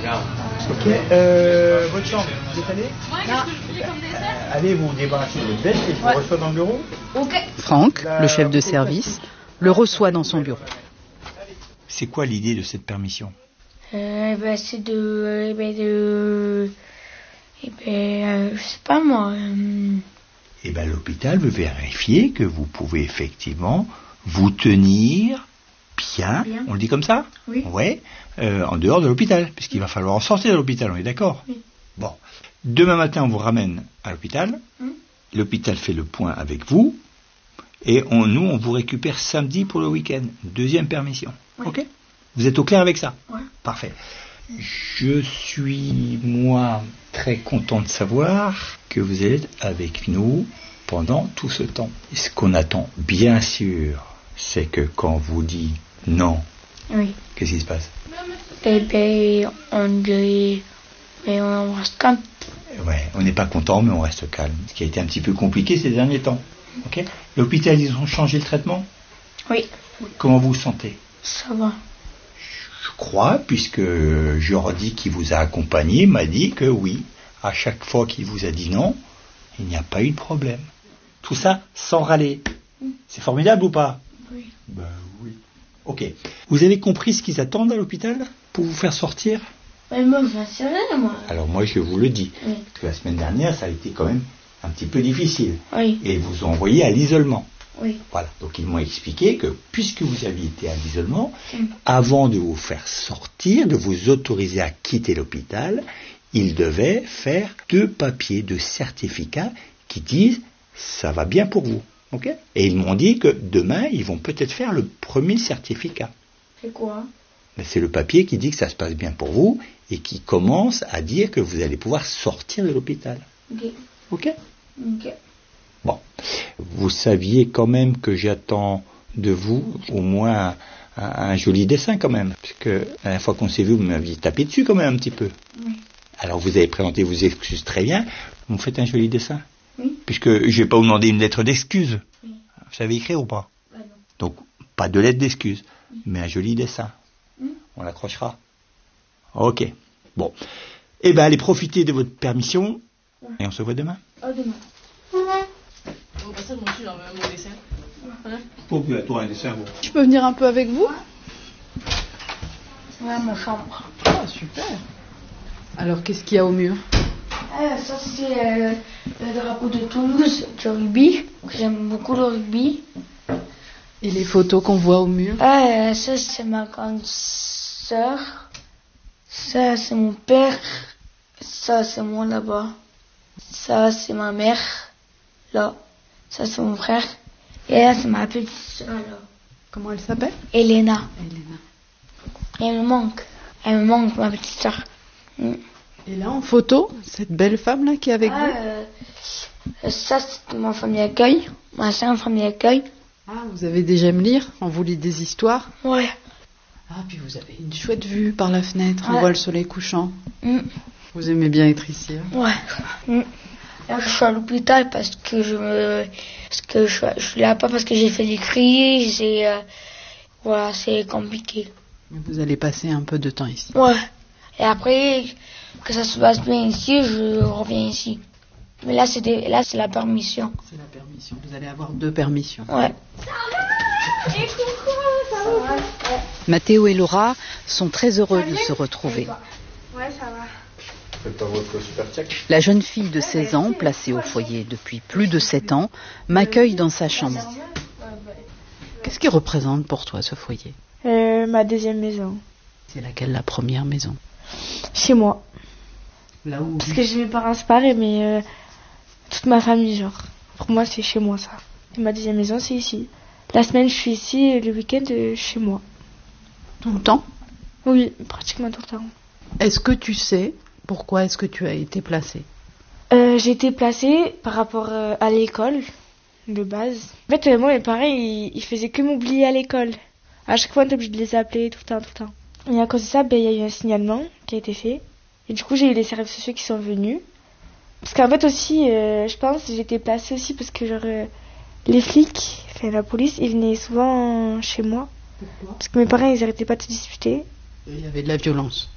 Ok, votre chambre, vous êtes allé? Allez vous débarrasser de votre veste et je vous reçois dans le bureau. Franck, le chef de service, le reçoit dans son bureau. C'est quoi l'idée de cette permission? C'est je sais pas moi. L'hôpital veut vérifier que vous pouvez effectivement vous tenir bien. On le dit comme ça? Oui. Ouais, en dehors de l'hôpital, puisqu'il va falloir en sortir de l'hôpital, on est d'accord? Oui. Bon, demain matin on vous ramène à l'hôpital, l'hôpital fait le point avec vous, et nous on vous récupère samedi pour le week-end, deuxième permission. Oui. Ok? Vous êtes au clair avec ça? Ouais. Parfait. Je suis, moi, très content de savoir que vous êtes avec nous pendant tout ce temps. Et ce qu'on attend, bien sûr, c'est que quand on vous dit non, Oui. qu'est-ce qui se passe? On dirait... Mais on reste calme. Ouais, on n'est pas content, mais on reste calme. Ce qui a été un petit peu compliqué ces derniers temps. Ok? L'hôpital, ils ont changé le traitement? Oui. Comment vous vous sentez? Ça va. Je crois, puisque Jordi qui vous a accompagné m'a dit que oui, à chaque fois qu'il vous a dit non, il n'y a pas eu de problème. Tout ça sans râler. C'est formidable ou pas? Oui. Ben oui. Ok. Vous avez compris ce qu'ils attendent à l'hôpital pour vous faire sortir? Mais moi, j'en sais rien, moi. Alors moi, je vous le dis. Oui. Parce que la semaine dernière, ça a été quand même un petit peu difficile. Oui. Et ils vous ont envoyé à l'isolement. Oui. Voilà. Donc ils m'ont expliqué que puisque vous aviez été à l'isolement, avant de vous faire sortir, de vous autoriser à quitter l'hôpital, ils devaient faire 2 papiers de certificat qui disent ça va bien pour vous. Okay? Et ils m'ont dit que demain, ils vont peut-être faire le premier certificat. C'est quoi? Mais c'est le papier qui dit que ça se passe bien pour vous et qui commence à dire que vous allez pouvoir sortir de l'hôpital. Ok. Ok? Ok. Bon. Vous saviez quand même que j'attends de vous au moins un joli dessin quand même. Parce que la dernière fois qu'on s'est vu, vous m'aviez tapé dessus quand même un petit peu. Oui. Alors vous avez présenté vos excuses très bien. Vous me faites un joli dessin? Oui. Puisque je ne vais pas vous demander une lettre d'excuse. Oui. Vous savez écrire ou pas? Non. Donc, pas de lettre d'excuse, mais un joli dessin. On l'accrochera. Ok. Bon. Eh bien, allez profiter de votre permission. Et on se voit demain. À demain. Toi, un dessin. Je peux venir un peu avec vous? Ouais, ma chambre. Ah, super. Alors, qu'est-ce qu'il y a au mur? Ça, c'est le drapeau de Toulouse, du rugby. J'aime beaucoup le rugby. Et les photos qu'on voit au mur? Ça, c'est ma grande sœur. Ça, c'est mon père. Ça, c'est moi là-bas. Ça, c'est ma mère. Là. Ça, c'est mon frère. Et là, c'est ma petite sœur, là. Comment elle s'appelle? Elena. Elena. Et elle me manque. Elle me manque, ma petite sœur. Et là, en photo, cette belle femme-là qui est avec vous? Ça, c'est ma famille d'accueil. Ma sœur, famille d'accueil. Ah, vous avez des j'aime lire? On vous lit des histoires? Ouais. Ah, puis vous avez une chouette vue par la fenêtre. On Ouais. voit le soleil couchant. Vous aimez bien être ici, hein? Ouais. Là, je suis à l'hôpital parce que je suis là pas parce que j'ai fait des crises et voilà, c'est compliqué. Mais vous allez passer un peu de temps ici. Ouais. Et après que ça se passe bien ici, je reviens ici. Mais là, c'est la permission. C'est la permission. Vous allez avoir 2 permissions. Ouais. Mathéo et Laura sont très heureux de se retrouver. Ouais, ça va. Faites pas votre super check. La jeune fille de 16 ans, placée au foyer depuis plus de 7 ans, m'accueille dans sa chambre. Qu'est-ce qui représente pour toi ce foyer? Ma deuxième maison. C'est laquelle, la première maison? Chez moi. Là où... Parce que j'ai mes parents séparés, mais toute ma famille, genre. Pour moi, c'est chez moi, ça. Et ma deuxième maison, c'est ici. La semaine, je suis ici, et le week-end, chez moi. Tout le temps? Oui, pratiquement tout le temps. Est-ce que tu sais pourquoi est-ce que tu as été placée? J'ai été placée par rapport à l'école, de base. En fait, moi, mes parents, ils faisaient que m'oublier à l'école. À chaque fois, on était obligé de les appeler tout le temps, tout le temps. Et à cause de ça, il y a eu un signalement qui a été fait. Et du coup, j'ai eu les services sociaux qui sont venus. Parce qu'en fait aussi, je pense, j'ai été placée aussi parce que genre, les flics, enfin la police, ils venaient souvent chez moi. Pourquoi? Parce que mes parents, ils arrêtaient pas de se disputer. Il y avait de la violence.